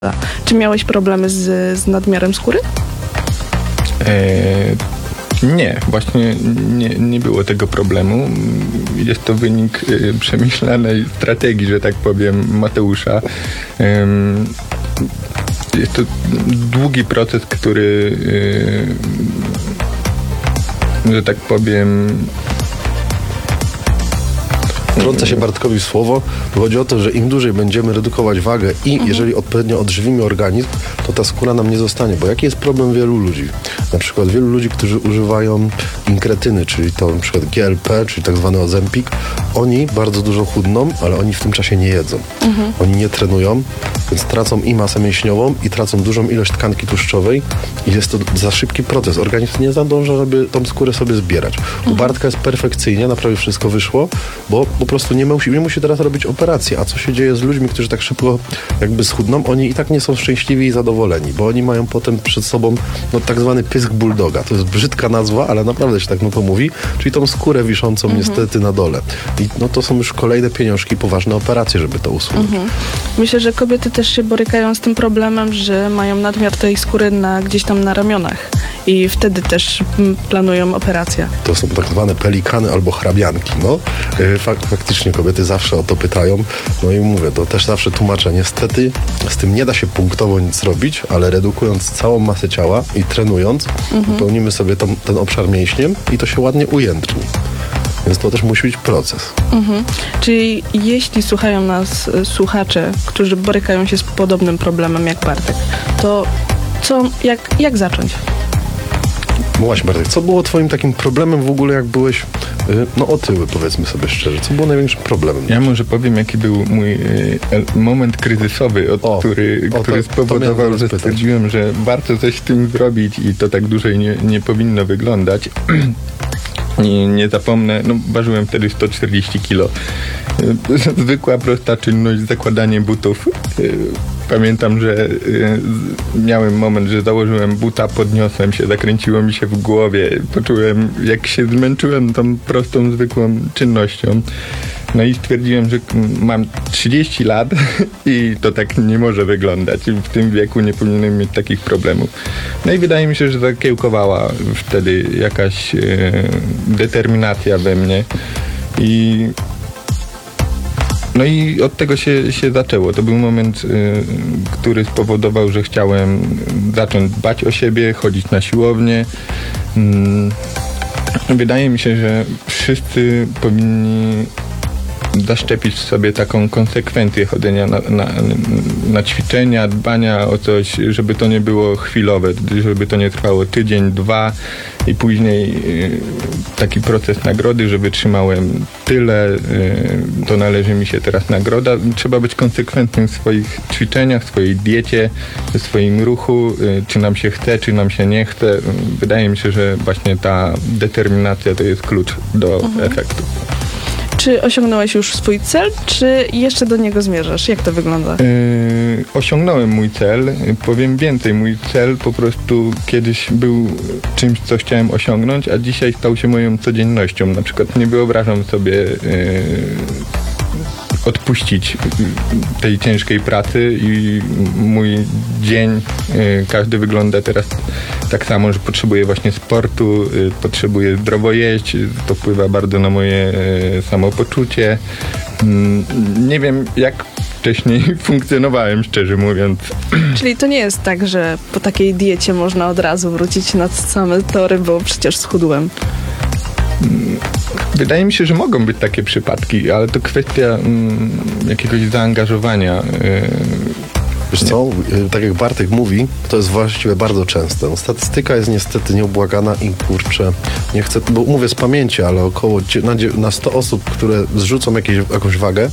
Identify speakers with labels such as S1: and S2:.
S1: Czy miałeś problemy z nadmiarem skóry?
S2: Nie, właśnie nie było tego problemu. Jest to wynik przemyślanej strategii, że tak powiem, Mateusza. Jest to długi proces, który, że tak powiem...
S3: Wtrącę się Bartkowi w słowo. Chodzi o to, że im dłużej będziemy redukować wagę i jeżeli odpowiednio odżywimy organizm, to ta skóra nam nie zostanie. Bo jaki jest problem wielu ludzi? Na przykład wielu ludzi, którzy używają inkretyny, czyli to na przykład GLP, czyli tak zwany Ozempic, oni bardzo dużo chudną, ale oni w tym czasie nie jedzą. Oni nie trenują, więc tracą i masę mięśniową i tracą dużą ilość tkanki tłuszczowej i jest to za szybki proces. Organizm nie zadąża, żeby tą skórę sobie zbierać. U Bartka jest perfekcyjnie, naprawdę wszystko wyszło, bo po prostu nie musi teraz robić operacji. A co się dzieje z ludźmi, którzy tak szybko jakby schudną? Oni i tak nie są szczęśliwi i zadowoleni, bo oni mają potem przed sobą tak zwany pysk bulldoga. To jest brzydka nazwa, ale naprawdę się tak to mówi, czyli tą skórę wiszącą niestety na dole. I to są już kolejne pieniążki, poważne operacje, żeby to usunąć.
S1: Myślę, że kobiety też się borykają z tym problemem, że mają nadmiar tej skóry gdzieś tam na ramionach i wtedy też planują operację.
S3: To są tak zwane pelikany albo hrabianki. Faktycznie kobiety zawsze o to pytają. No i mówię, to też zawsze tłumaczę. Niestety z tym nie da się punktowo nic robić, ale redukując całą masę ciała i trenując, wypełnimy sobie ten obszar mięśniem i to się ładnie ujędrni. Więc to też musi być proces.
S1: Czyli jeśli słuchają nas słuchacze, którzy borykają się z podobnym problemem jak Bartek, to jak zacząć?
S3: No właśnie, Bartek, co było twoim takim problemem w ogóle, jak byłeś otyły, powiedzmy sobie szczerze? Co było największym problemem?
S2: Ja może powiem, jaki był mój moment kryzysowy, który spowodował, że stwierdziłem, że warto coś z tym zrobić i to tak dłużej nie powinno wyglądać. Nie zapomnę, ważyłem wtedy 140 kilo. Zwykła, prosta czynność, zakładanie butów. Pamiętam, że miałem moment, że założyłem buta, podniosłem się, zakręciło mi się w głowie. Poczułem, jak się zmęczyłem tą prostą, zwykłą czynnością. No i stwierdziłem, że mam 30 lat i to tak nie może wyglądać. W tym wieku nie powinienem mieć takich problemów. No i wydaje mi się, że zakiełkowała wtedy jakaś determinacja we mnie. No i od tego się zaczęło. To był moment, który spowodował, że chciałem zacząć dbać o siebie, chodzić na siłownię. Wydaje mi się, że wszyscy powinni zaszczepić sobie taką konsekwencję chodzenia na ćwiczenia, dbania o coś, żeby to nie było chwilowe, żeby to nie trwało tydzień, 2 i później taki proces nagrody, że wytrzymałem tyle, to należy mi się teraz nagroda. Trzeba być konsekwentnym w swoich ćwiczeniach, w swojej diecie, w swoim ruchu, czy nam się chce, czy nam się nie chce. Wydaje mi się, że właśnie ta determinacja to jest klucz do efektu.
S1: Czy osiągnąłeś już swój cel, czy jeszcze do niego zmierzasz? Jak to wygląda?
S2: Osiągnąłem mój cel. Powiem więcej. Mój cel po prostu kiedyś był czymś, co chciałem osiągnąć, a dzisiaj stał się moją codziennością. Na przykład nie wyobrażam sobie odpuścić tej ciężkiej pracy i mój dzień każdy wygląda teraz tak samo, że potrzebuję właśnie sportu, potrzebuję zdrowo jeść, to wpływa bardzo na moje samopoczucie. Nie wiem, jak wcześniej funkcjonowałem, szczerze mówiąc.
S1: Czyli to nie jest tak, że po takiej diecie można od razu wrócić na same tory, bo przecież schudłem.
S2: Wydaje mi się, że mogą być takie przypadki, ale to kwestia jakiegoś zaangażowania.
S3: Wiesz co, tak jak Bartek mówi, to jest właściwie bardzo częste. Statystyka jest niestety nieubłagana i nie chcę, bo mówię z pamięci, ale około na 100 osób, które zrzucą jakąś wagę,